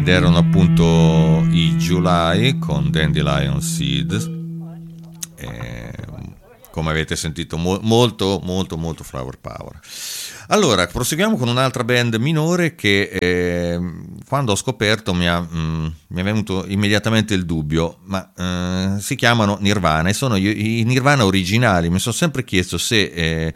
ed erano appunto i July con Dandelion Seeds. Come avete sentito, molto flower power. Allora, proseguiamo con un'altra band minore che quando ho scoperto mi è venuto immediatamente il dubbio, ma si chiamano Nirvana e sono i Nirvana originali. Mi sono sempre chiesto se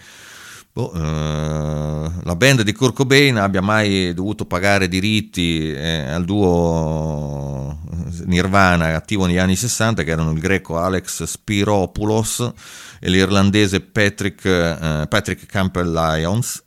la band di Kurt Cobain abbia mai dovuto pagare diritti al duo Nirvana attivo negli anni 60, che erano il greco Alex Spiropoulos e l'irlandese Patrick Campbell-Lyons.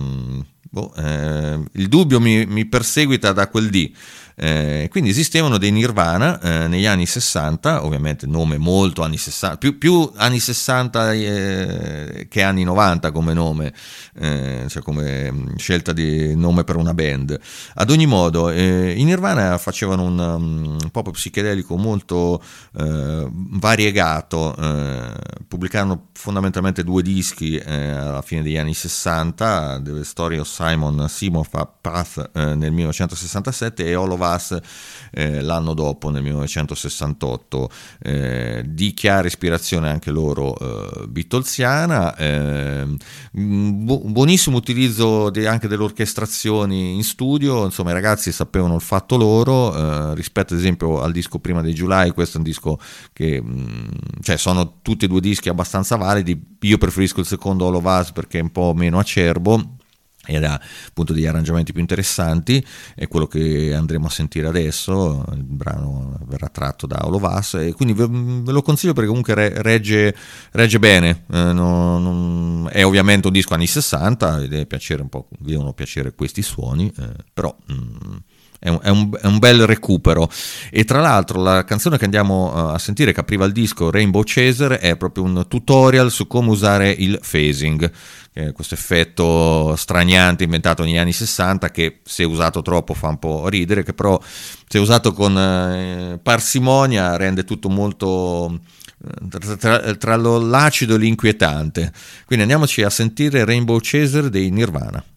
Il dubbio mi perseguita da quel dì. Quindi esistevano dei Nirvana negli anni 60, ovviamente nome molto anni 60, più anni 60 che anni 90 come nome, cioè come scelta di nome per una band. Ad ogni modo, i Nirvana facevano un pop psichedelico molto variegato, pubblicarono fondamentalmente 2 dischi alla fine degli anni 60, The Story of Simon Path nel 1967 e All of Us l'anno dopo, nel 1968, di chiara ispirazione anche loro beatlesiana. Buonissimo utilizzo anche delle orchestrazioni in studio, insomma i ragazzi sapevano il fatto loro, rispetto ad esempio al disco prima dei July. Questo è un disco che cioè sono tutti e 2 dischi abbastanza validi. Io preferisco il secondo All of Us perché è un po' meno acerbo ed ha appunto degli arrangiamenti più interessanti, è quello che andremo a sentire adesso. Il brano verrà tratto da All of Us e quindi ve lo consiglio perché comunque regge bene. È ovviamente un disco anni 60 ed è piacere un po', devono piacere questi suoni, però è un bel recupero. E tra l'altro la canzone che andiamo a sentire, che apriva il disco, Rainbow Chaser, è proprio un tutorial su come usare il phasing, questo effetto straniante inventato negli anni 60 che se usato troppo fa un po' ridere, che però se usato con parsimonia rende tutto molto tra l'acido e l'inquietante. Quindi andiamoci a sentire Rainbow Chaser dei Nirvana.